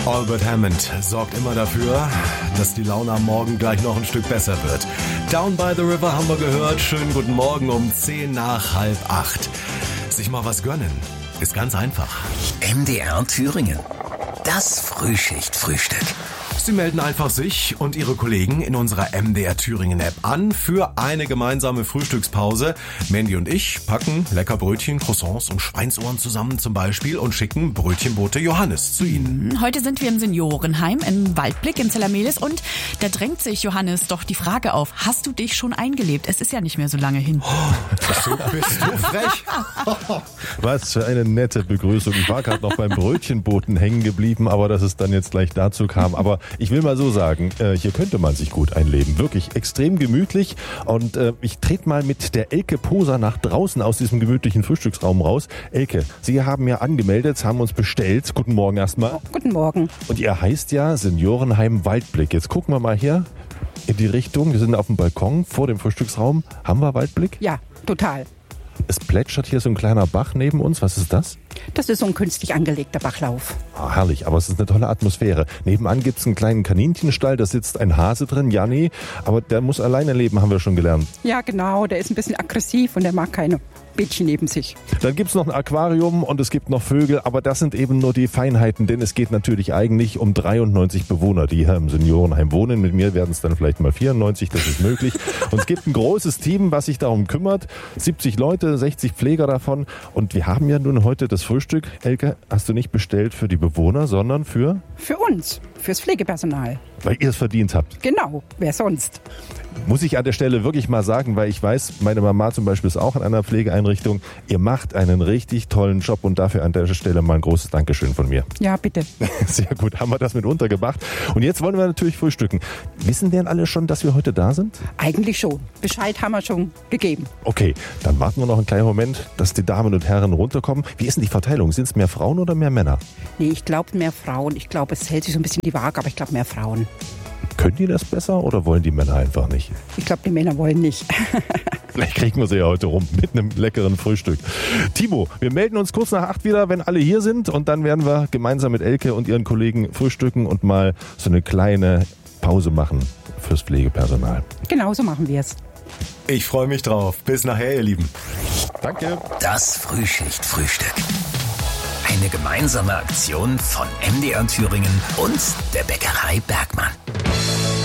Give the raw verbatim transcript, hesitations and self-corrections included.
Albert Hammond sorgt immer dafür, dass die Laune am Morgen gleich noch ein Stück besser wird. Down by the River haben wir gehört. Schönen guten Morgen um zehn nach halb acht. Sich mal was gönnen ist ganz einfach. M D R Thüringen. Das Frühschicht-Frühstück. Sie melden einfach sich und Ihre Kollegen in unserer M D R Thüringen App an für eine gemeinsame Frühstückspause. Mandy und ich packen lecker Brötchen, Croissants und Schweinsohren zusammen zum Beispiel und schicken Brötchenbote Johannes zu Ihnen. Heute sind wir im Seniorenheim in Waldblick in Zellermelis und da drängt sich, Johannes, doch die Frage auf, hast du dich schon eingelebt? Es ist ja nicht mehr so lange hin. Oh, bist du frech? Was für eine nette Begrüßung. Ich war gerade noch beim Brötchenboten hängen geblieben, aber dass es dann jetzt gleich dazu kam. Aber ich will mal so sagen, äh, hier könnte man sich gut einleben. Wirklich extrem gemütlich. Und äh, ich trete mal mit der Elke Poser nach draußen aus diesem gemütlichen Frühstücksraum raus. Elke, Sie haben ja angemeldet, haben uns bestellt. Guten Morgen erstmal. Oh, guten Morgen. Und ihr heißt ja Seniorenheim Waldblick. Jetzt gucken wir mal hier in die Richtung. Wir sind auf dem Balkon vor dem Frühstücksraum. Haben wir Waldblick? Ja, total. Es plätschert hier so ein kleiner Bach neben uns. Was ist das? Das ist so ein künstlich angelegter Bachlauf. Ah, herrlich, aber es ist eine tolle Atmosphäre. Nebenan gibt es einen kleinen Kaninchenstall, da sitzt ein Hase drin, Janni, aber der muss alleine leben, haben wir schon gelernt. Ja, genau, der ist ein bisschen aggressiv und der mag keine Mädchen neben sich. Dann gibt es noch ein Aquarium und es gibt noch Vögel, aber das sind eben nur die Feinheiten, denn es geht natürlich eigentlich um dreiundneunzig Bewohner, die hier im Seniorenheim wohnen. Mit mir werden es dann vielleicht mal vierundneunzig, das ist möglich. Und es gibt ein großes Team, was sich darum kümmert. siebzig Leute, sechzig Pfleger davon. Und wir haben ja nun heute das Frühstück, Elke, hast du nicht bestellt für die Bewohner, sondern für? Für uns, fürs Pflegepersonal. Weil ihr es verdient habt. Genau, wer sonst? Muss ich an der Stelle wirklich mal sagen, weil ich weiß, meine Mama zum Beispiel ist auch in einer Pflegeeinrichtung. Ihr macht einen richtig tollen Job und dafür an der Stelle mal ein großes Dankeschön von mir. Ja, bitte. Sehr gut, haben wir das mit untergebracht. Und jetzt wollen wir natürlich frühstücken. Wissen denn alle schon, dass wir heute da sind? Eigentlich schon. Bescheid haben wir schon gegeben. Okay, dann warten wir noch einen kleinen Moment, dass die Damen und Herren runterkommen. Wie ist denn die Verteilung? Sind es mehr Frauen oder mehr Männer? Nee, ich glaube mehr Frauen. Ich glaube, es hält sich so ein bisschen die Waage, aber ich glaube mehr Frauen. Können die das besser oder wollen die Männer einfach nicht? Ich glaube, die Männer wollen nicht. Vielleicht kriegen wir sie ja heute rum mit einem leckeren Frühstück. Timo, wir melden uns kurz nach acht wieder, wenn alle hier sind. Und dann werden wir gemeinsam mit Elke und ihren Kollegen frühstücken und mal so eine kleine Pause machen fürs Pflegepersonal. Genau so machen wir es. Ich freue mich drauf. Bis nachher, ihr Lieben. Danke. Das Frühschicht-Frühstück. Eine gemeinsame Aktion von M D R Thüringen und der Bäckerei Bergmann.